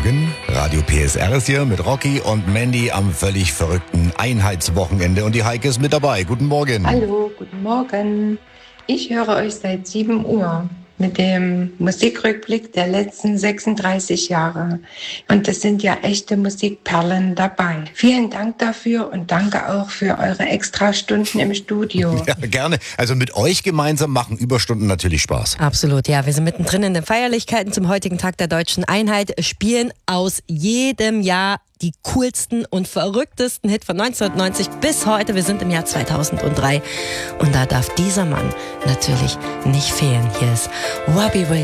Morgen. Radio PSR ist hier mit Rocky und Mandy am völlig verrückten Einheitswochenende. Und die Heike ist mit dabei. Guten Morgen. Hallo, guten Morgen. Ich höre euch seit 7 Uhr mit dem Musikrückblick der letzten 36 Jahre. Und es sind ja echte Musikperlen dabei. Vielen Dank dafür und danke auch für eure Extrastunden im Studio. Ja, gerne. Also mit euch gemeinsam machen Überstunden natürlich Spaß. Absolut, ja. Wir sind mittendrin in den Feierlichkeiten zum heutigen Tag der Deutschen Einheit, spielen aus jedem Jahr die coolsten und verrücktesten Hit von 1990 bis heute. Wir sind im Jahr 2003 und da darf dieser Mann natürlich nicht fehlen. Hier ist Robbie Williams.